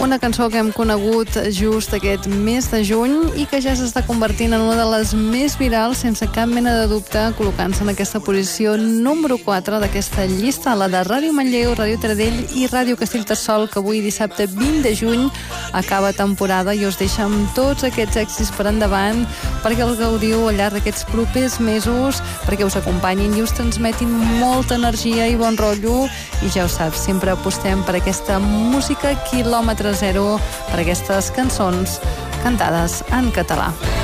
Una cançó que hem conegut just aquest mes de juny i que ja s'està convertint en una de les més virals, sense cap mena de dubte, col·locant-se en aquesta posició número 4 d'aquesta llista, la de Ràdio Manlleu, Ràdio Taradell i Ràdio Castellterçol, que avui, dissabte 20 de juny, acaba temporada i us deixa amb tots aquests èxits per endavant, perquè el gaudiu al llarg d'aquests propers mesos, perquè us acompanyin i us transmetin molta energia i bon rotllo. I ja ho saps, sempre apostem per aquesta música quilòmetre zero, per aquestes cançons cantades en català.